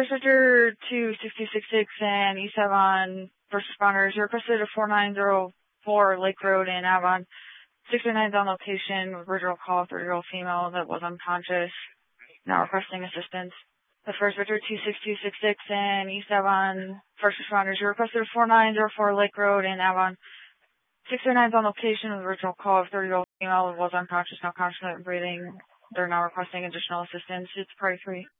First Sector 26266 and East Avon first responders. You requested a 4904 Lake Road in Avon. 609 on location with original call, 30-year-old female that was unconscious. Now requesting assistance. The First Victor 26266 and East Avon first responders. You requested a 4904 Lake Road in Avon. 609 on location with original call of 30-year-old female that was unconscious, now conscious and breathing. They're now requesting additional assistance. It's priority 3.